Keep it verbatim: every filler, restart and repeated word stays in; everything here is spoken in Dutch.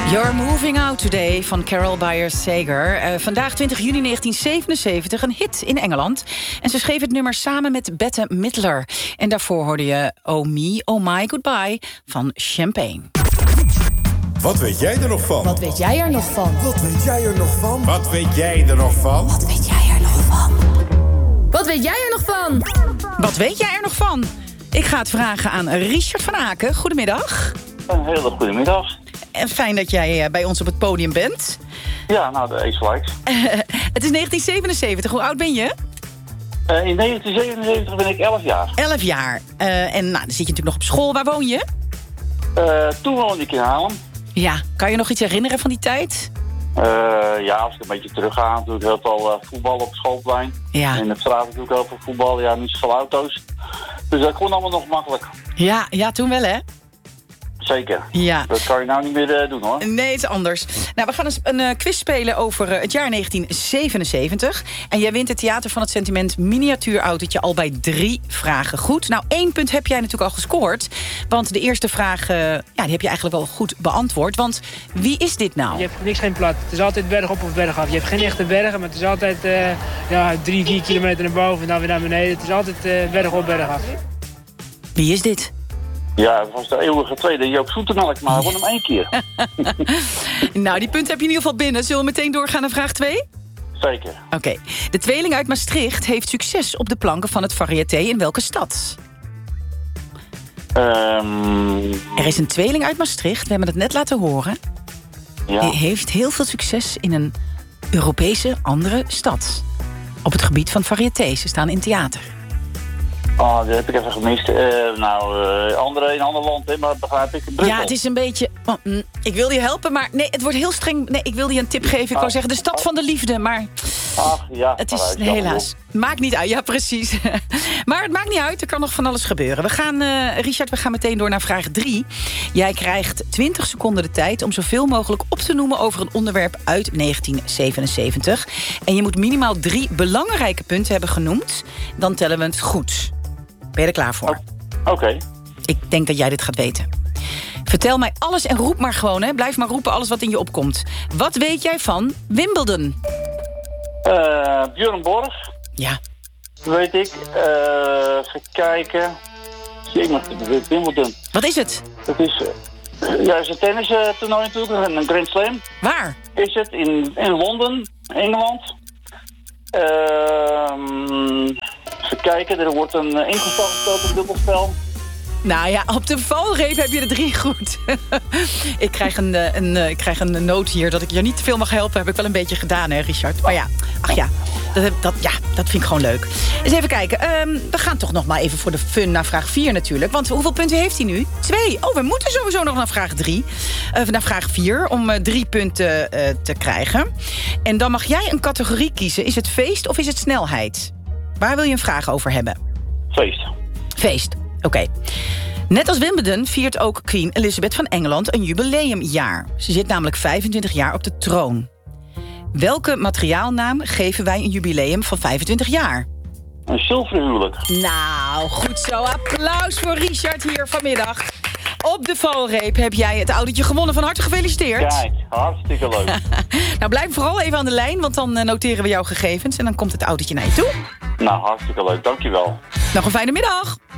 You're Moving Out Today van Carol Bayer-Sager. Uh, vandaag twintig juni negentien zevenenzeventig, een hit in Engeland. En ze schreef het nummer samen met Bette Midler. En daarvoor hoorde je Oh Me, Oh My Goodbye van Champagne. Wat weet jij er nog van? Wat weet jij er nog van? Wat weet jij er nog van? Wat weet jij er nog van? Wat weet jij er nog van? Wat weet jij er nog van? Wat weet jij er nog van? Ik ga het vragen aan Richard van Aken. Goedemiddag. Een hele goede middag. En fijn dat jij bij ons op het podium bent. Ja, nou, de Ace Likes. Het is negentien zevenenzeventig. Hoe oud ben je? Uh, in negentien zevenenzeventig ben ik elf jaar. elf jaar. Uh, en nou, dan zit je natuurlijk nog op school. Waar woon je? Uh, toen woonde ik in Haarlem. Ja, kan je nog iets herinneren van die tijd? Uh, ja, als ik een beetje terug ga, natuurlijk heel veel uh, voetbal op het schoolplein. Ja. En op straat natuurlijk heel veel voetbal, ja, niet zoveel auto's. Dus dat kon allemaal nog makkelijk. Ja, ja, toen wel, hè? Zeker. Ja. Dat kan je nou niet meer uh, doen, hoor. Nee, het is anders. Nou, we gaan een, een uh, quiz spelen over uh, het jaar negentien zevenenzeventig. En jij wint het Theater van het Sentiment miniatuurautootje al bij drie vragen goed. Nou, één punt heb jij natuurlijk al gescoord. Want de eerste vraag, uh, ja, die heb je eigenlijk wel goed beantwoord. Want wie is dit nou? Je hebt niks geen plat. Het is altijd berg op of berg af. Je hebt geen echte bergen, maar het is altijd uh, ja, drie, vier kilometer naar boven en dan weer naar beneden. Het is altijd uh, berg op, berg af. Wie is dit? Ja, het was de eeuwige tweede Joop Zoetemelk, maar won hem één keer. Nou, die punten heb je in ieder geval binnen. Zullen we meteen doorgaan naar vraag twee? Zeker. Oké. Okay. De tweeling uit Maastricht heeft succes op de planken van het variété in welke stad? Um... Er is een tweeling uit Maastricht, we hebben het net laten horen. Ja. Die heeft heel veel succes in een Europese andere stad. Op het gebied van variété. Ze staan in theater. Oh, dat heb ik even gemist. Uh, nou, uh, andere in een ander land, hè, maar begrijp ik. Brussel. Ja, het is een beetje... Oh, mm, ik wil je helpen, maar nee, het wordt heel streng. Nee, ik wil je een tip geven. Ik wou zeggen de stad van de liefde, maar... Ach, ja. Het is Parijs, helaas... Maakt niet uit, ja, precies. Maar het maakt niet uit, er kan nog van alles gebeuren. We gaan, uh, Richard, we gaan meteen door naar vraag drie. Jij krijgt twintig seconden de tijd om zoveel mogelijk op te noemen over een onderwerp uit negentien zevenenzeventig. En je moet minimaal drie belangrijke punten hebben genoemd. Dan tellen we het goed. Ben je er klaar voor? Oké. Okay. Ik denk dat jij dit gaat weten. Vertel mij alles en roep maar gewoon, hè. Blijf maar roepen alles wat in je opkomt. Wat weet jij van Wimbledon? Uh, Björn Borg. Ja. Weet ik. Uh, even kijken. Wimbledon. Wat is het? Het is... Uh, ja, is een tennis uh, toernooi natuurlijk. Een Grand Slam. Waar? Is het in, in Londen, Engeland. Uh, even kijken, er wordt een uh, enkelspel gespeeld, een dubbelspel. Nou ja, op de valreep heb je er drie goed. ik, krijg een, een, ik krijg een noot hier dat ik je niet te veel mag helpen. Heb ik wel een beetje gedaan, hè, Richard? Maar ja, ach ja, dat, dat, ja, dat vind ik gewoon leuk. Eens even kijken. Um, we gaan toch nog maar even voor de fun naar vraag vier natuurlijk. Want hoeveel punten heeft hij nu? Twee. Oh, we moeten sowieso nog naar vraag drie. Uh, naar vraag vier, om uh, drie punten uh, te krijgen. En dan mag jij een categorie kiezen. Is het feest of is het snelheid? Waar wil je een vraag over hebben? Feest. Feest, oké. Okay. Net als Wimbledon viert ook Queen Elizabeth van Engeland een jubileumjaar. Ze zit namelijk vijfentwintig jaar op de troon. Welke materiaalnaam geven wij een jubileum van vijfentwintig jaar? Een zilveren huwelijk. Nou, goed zo. Applaus voor Richard hier vanmiddag. Op de valreep heb jij het autootje gewonnen. Van harte gefeliciteerd. Kijk, hartstikke leuk. Nou, blijf vooral even aan de lijn, want dan noteren we jouw gegevens en dan komt het autootje naar je toe. Nou, hartstikke leuk. Dankjewel. Nog een fijne middag.